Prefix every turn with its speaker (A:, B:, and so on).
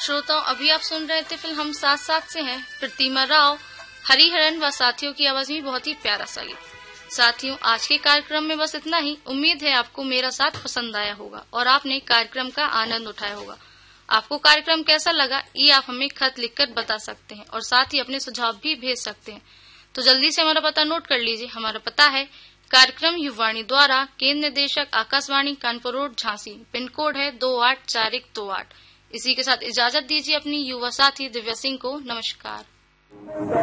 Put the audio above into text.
A: श्रोताओं, अभी आप सुन रहे थे फिल्म हम साथ साथ से हैं, प्रतिमा राव, हरिहरन व साथियों की आवाज में बहुत ही प्यारा सा गीत। साथियों, आज के कार्यक्रम में बस इतना ही। उम्मीद है आपको मेरा साथ पसंद आया होगा और आपने कार्यक्रम का आनंद उठाया होगा। आपको कार्यक्रम कैसा लगा ये आप हमें खत लिखकर बता सकते हैं और साथ ही अपने सुझाव भी भेज सकते हैं। तो जल्दी से हमारा पता नोट कर लीजिए। हमारा पता है कार्यक्रम युवाणी द्वारा, केंद्र निदेशक Akashvani, Kanpur road, Jhansi. Pin code है 284128। इसी के साथ इजाजत दीजिए अपनी युवा साथी दिव्या सिंह को। नमस्कार।